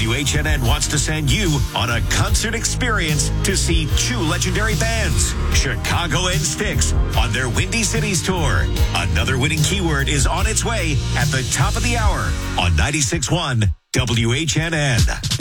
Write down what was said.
WHNN wants to send you on a concert experience to see two legendary bands, Chicago and Styx, on their Windy Cities tour. Another winning keyword is on its way at the top of the hour on 96.1 WHNN.